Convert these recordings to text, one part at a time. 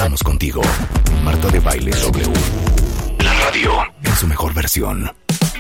estamos contigo. Marta de Baile W. La radio en su mejor versión.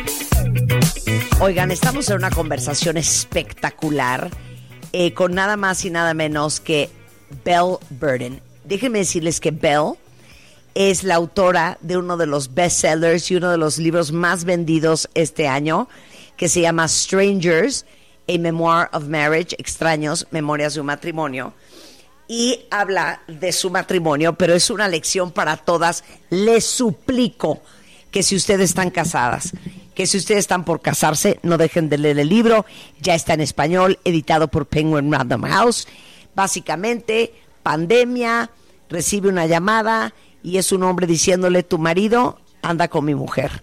Oigan, estamos en una conversación espectacular con nada más y nada menos que Belle Burden. Déjenme decirles que Belle es la autora de uno de los bestsellers y uno de los libros más vendidos este año, que se llama Strangers, A Memoir of Marriage, Extraños, Memorias de un Matrimonio. Y habla de su matrimonio, pero es una lección para todas. Les suplico que si ustedes están casadas, que si ustedes están por casarse, no dejen de leer el libro. Ya está en español, editado por Penguin Random House. Básicamente, pandemia, recibe una llamada y es un hombre diciéndole: tu marido anda con mi mujer.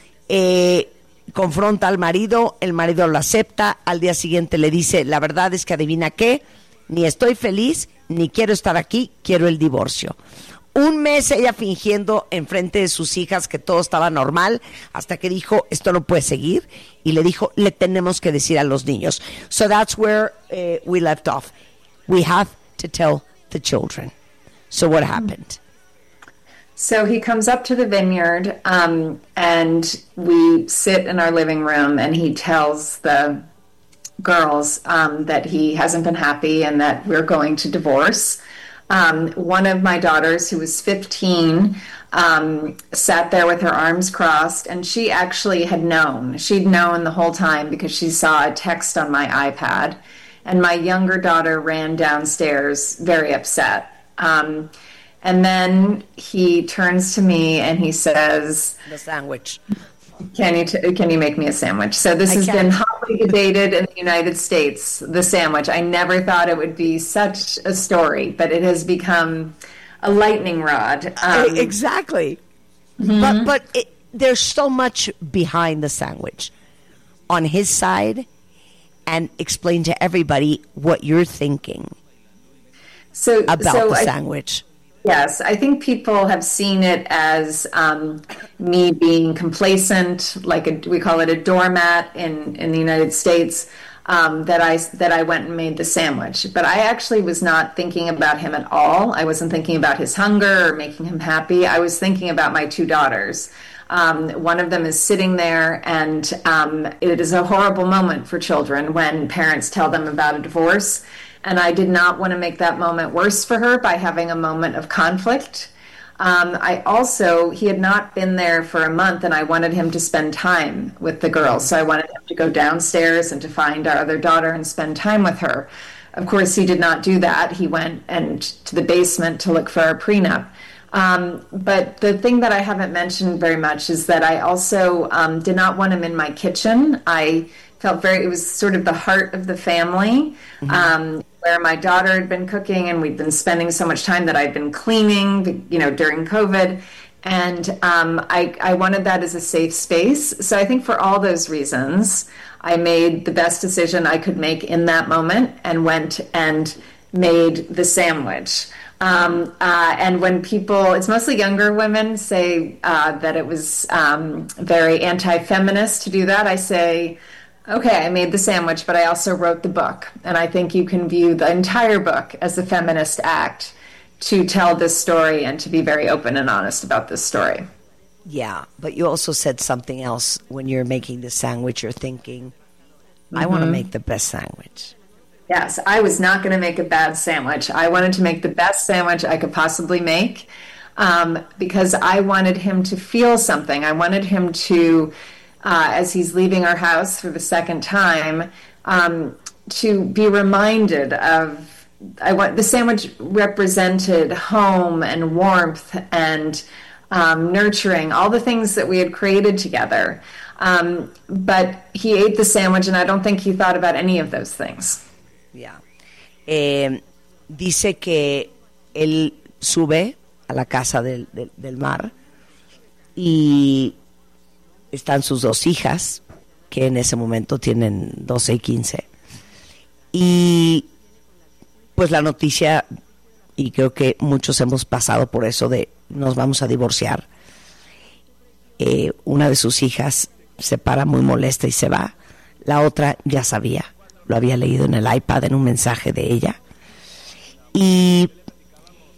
Confronta al marido, el marido lo acepta, al día siguiente le dice: la verdad es que adivina qué, ni estoy feliz, ni quiero estar aquí, quiero el divorcio. Un mes ella fingiendo enfrente de sus hijas que todo estaba normal, hasta que dijo: esto no puede seguir, y le dijo: le tenemos que decir a los niños. So that's where we left off. We have to tell the children. So what happened? So he comes up to the vineyard, and we sit in our living room, and he tells the girls that he hasn't been happy and that we're going to divorce. One of my daughters, who was 15, sat there with her arms crossed, and she actually had known. She'd known the whole time because she saw a text on my iPad. And my younger daughter ran downstairs very upset. And then he turns to me and he says, the sandwich. Can you make me a sandwich? So this has been hotly debated in the United States, the sandwich. I never thought it would be such a story, but it has become a lightning rod. Exactly. Mm-hmm. But there's so much behind the sandwich on his side, and explain to everybody what you're thinking about the sandwich. Yes, I think people have seen it as me being complacent, we call it a doormat in the United States, that I went and made the sandwich. But I actually was not thinking about him at all. I wasn't thinking about his hunger or making him happy. I was thinking about my two daughters. One of them is sitting there, and it is a horrible moment for children when parents tell them about a divorce. And I did not want to make that moment worse for her by having a moment of conflict. He had not been there for a month, and I wanted him to spend time with the girls. So I wanted him to go downstairs and to find our other daughter and spend time with her. Of course, he did not do that. He went to the basement to look for our prenup. But the thing that I haven't mentioned very much is that I also did not want him in my kitchen. I felt it was sort of the heart of the family, where my daughter had been cooking, and we'd been spending so much time that I'd been cleaning, during COVID. And I wanted that as a safe space. So I think for all those reasons, I made the best decision I could make in that moment and went and made the sandwich. And when people, it's mostly younger women, say that it was very anti-feminist to do that, I say, okay, I made the sandwich, but I also wrote the book. And I think you can view the entire book as a feminist act to tell this story and to be very open and honest about this story. Yeah, but you also said something else when you're making the sandwich. You're thinking, I want to make the best sandwich. Yes, I was not going to make a bad sandwich. I wanted to make the best sandwich I could possibly make because I wanted him to feel something. I wanted him to, as he's leaving our house for the second time, to be reminded of, the sandwich represented home and warmth and nurturing, all the things that we had created together. But he ate the sandwich, and I don't think he thought about any of those things. Yeah. Dice que él sube a la casa del mar y están sus dos hijas, que en ese momento tienen 12 y 15. Y pues la noticia, y creo que muchos hemos pasado por eso de nos vamos a divorciar. Una de sus hijas se para muy molesta y se va. La otra ya sabía, lo había leído en el iPad en un mensaje de ella. Y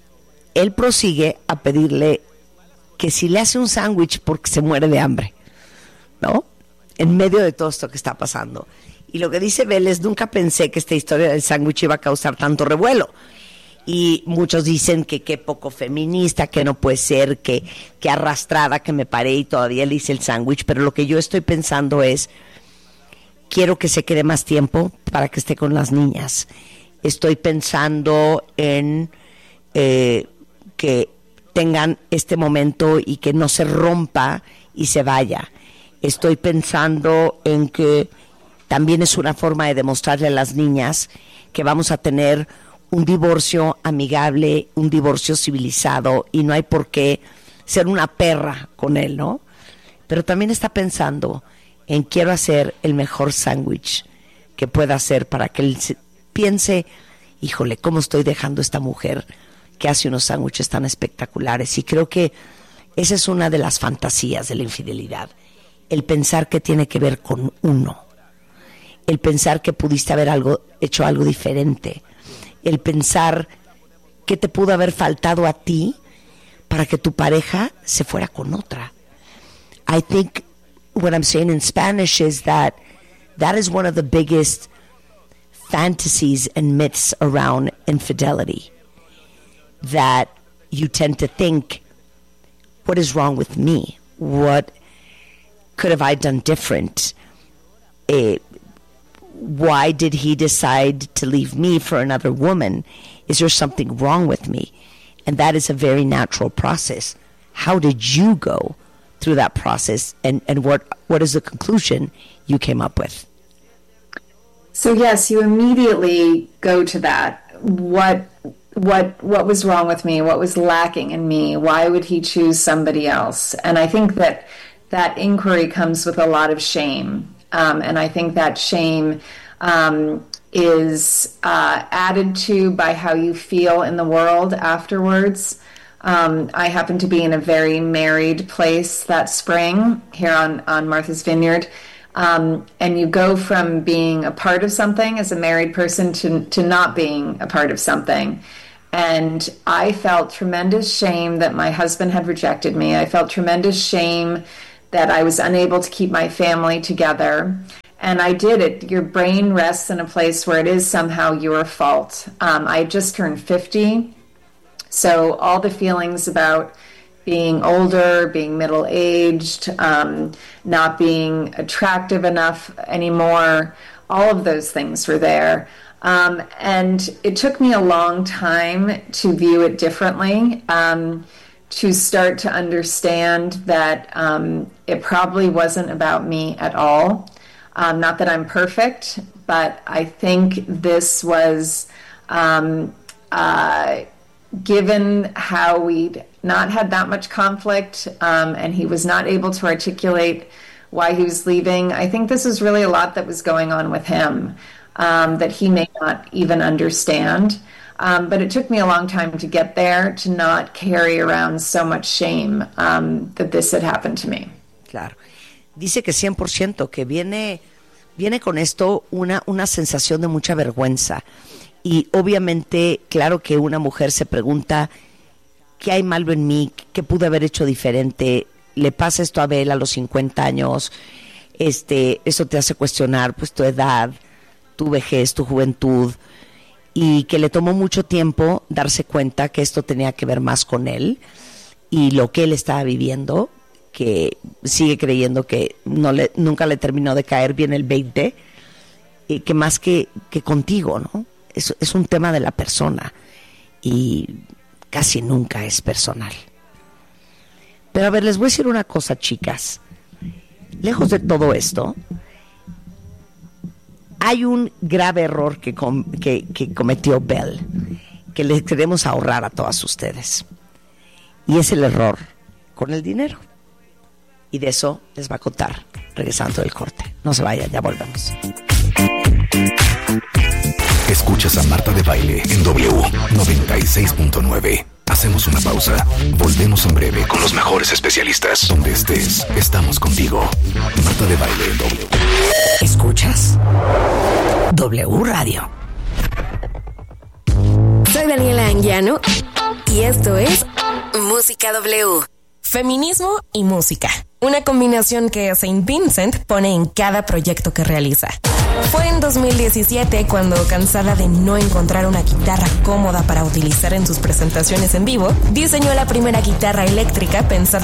él prosigue a pedirle que si le hace un sándwich porque se muere de hambre, ¿no? En medio de todo esto que está pasando. Y lo que dice Belle es, nunca pensé que esta historia del sándwich iba a causar tanto revuelo. Y muchos dicen que qué poco feminista, que no puede ser, que arrastrada que me paré y todavía le hice el sándwich. Pero lo que yo estoy pensando es, quiero que se quede más tiempo para que esté con las niñas. Estoy pensando en que tengan este momento y que no se rompa y se vaya. Estoy pensando en que también es una forma de demostrarle a las niñas que vamos a tener un divorcio amigable, un divorcio civilizado, y no hay por qué ser una perra con él, ¿no? Pero también está pensando en quiero hacer el mejor sándwich que pueda hacer para que él piense, híjole, ¿cómo estoy dejando a esta mujer que hace unos sándwiches tan espectaculares? Y creo que esa es una de las fantasías de la infidelidad, el pensar que tiene que ver con uno, el pensar que pudiste haber hecho algo diferente, el pensar que te pudo haber faltado a ti para que tu pareja se fuera con otra. I think what I'm saying in Spanish is that is one of the biggest fantasies and myths around infidelity. That you tend to think, what is wrong with me? What could have I done different? Why did he decide to leave me for another woman? Is there something wrong with me? And that is a very natural process. How did you go through that process, and what is the conclusion you came up with? So yes, you immediately go to that. What was wrong with me? What was lacking in me? Why would he choose somebody else? And I think that inquiry comes with a lot of shame. And I think that shame is added to by how you feel in the world afterwards. I happened to be in a very married place that spring here on Martha's Vineyard. And you go from being a part of something as a married person to not being a part of something. And I felt tremendous shame that my husband had rejected me. I felt tremendous shame that I was unable to keep my family together. And I did it. Your brain rests in a place where it is somehow your fault. I just turned 50. So all the feelings about being older, being middle-aged, not being attractive enough anymore, all of those things were there. And it took me a long time to view it differently, to start to understand that it probably wasn't about me at all. Not that I'm perfect, but I think this was, given how we'd not had that much conflict, and he was not able to articulate why he was leaving, I think this is really a lot that was going on with him, that he may not even understand. But it took me a long time to get there, to not carry around so much shame that this had happened to me. Claro. Dice que 100%, que viene con esto una sensación de mucha vergüenza. Y obviamente, claro que una mujer se pregunta, ¿qué hay malo en mí? ¿Qué pude haber hecho diferente? Le pasa esto a Belle a los 50 años. Eso te hace cuestionar pues tu edad, tu vejez, tu juventud. Y que le tomó mucho tiempo darse cuenta que esto tenía que ver más con él y lo que él estaba viviendo, que sigue creyendo que nunca le terminó de caer bien el 20, y que más que contigo, ¿no? Es un tema de la persona y casi nunca es personal. Pero a ver, les voy a decir una cosa, chicas. Lejos de todo esto, hay un grave error que cometió Belle, que les queremos ahorrar a todas ustedes. Y es el error con el dinero. Y de eso les va a contar regresando del corte. No se vayan, ya volvemos. Escuchas a Marta de Baile en W 96.9. Hacemos una pausa. Volvemos en breve con los mejores especialistas. Donde estés, estamos contigo. Marta de Baile en W. ¿Escuchas? W Radio. Soy Daniela Anguiano y esto es Música W. Feminismo y música. Una combinación que Saint Vincent pone en cada proyecto que realiza. Fue en 2017 cuando, cansada de no encontrar una guitarra cómoda para utilizar en sus presentaciones en vivo, diseñó la primera guitarra eléctrica pensada